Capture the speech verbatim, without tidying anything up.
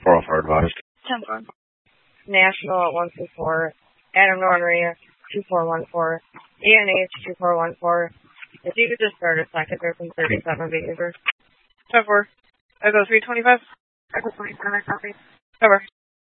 four oh four advised. ten four. National at one two four. Adam Nornery, two four one four. E N H, two four one four. If you could just start a second there from thirty-seven behavior. ten four. Echo three twenty-five. Echo twenty-seven, copy. Cover.